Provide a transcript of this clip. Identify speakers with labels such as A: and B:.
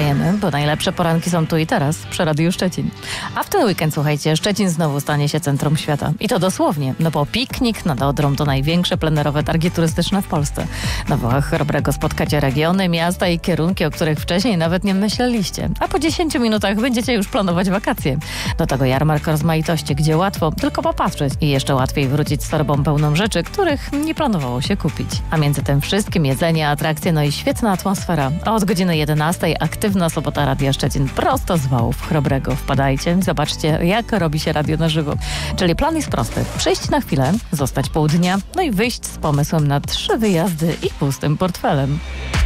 A: wstajemy, bo najlepsze poranki są tu i teraz przy Radiu Szczecin. A w ten weekend, słuchajcie, Szczecin znowu stanie się centrum świata. I to dosłownie, no bo piknik nad Odrą to największe plenerowe targi turystyczne w Polsce. Na Wałach Chrobrego spotkacie regiony, miasta i kierunki, o których wcześniej nawet nie myśleliście. A po 10 minutach będziecie już planować wakacje. Do tego jarmark rozmaitości, gdzie łatwo tylko popatrzeć i jeszcze łatwiej wrócić z torbą pełną rzeczy, których nie planowało się kupić. A między tym wszystkim jedzenie, atrakcje, no i świetna atmosfera. A od godziny 11 aktywna sobota Radia Szczecin prosto z Wałów Chrobrego. Wpadajcie, zobaczcie, jak robi się radio na żywo. Czyli plan jest prosty. Przyjść na chwilę, zostać pół dnia, no i wyjść z pomysłem na 3 wyjazdy i pustym portfelem.